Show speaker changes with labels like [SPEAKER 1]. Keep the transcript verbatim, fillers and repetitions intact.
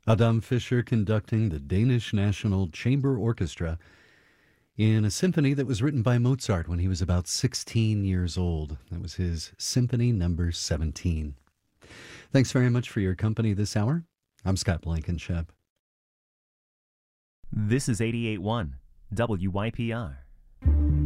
[SPEAKER 1] Adam Fischer conducting the Danish National Chamber Orchestra in a symphony that was written by Mozart when he was about sixteen years old. That was his Symphony Number seventeen. Thanks very much for your company this hour. I'm Scott Blankenship.
[SPEAKER 2] This is eighty-eight point one W Y P R.